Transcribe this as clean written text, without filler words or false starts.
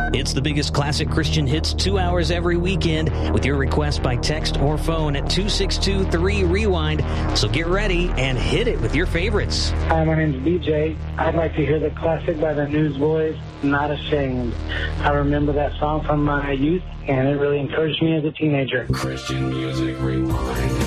It's the biggest classic Christian hits 2 hours every weekend with your request by text or phone at 262-3-REWIND. So get ready and hit it with your favorites. Hi, my name's BJ. I'd like to hear the classic by the Newsboys, Not Ashamed. I remember that song from my youth, and it really encouraged me as a teenager. Christian Music Rewind.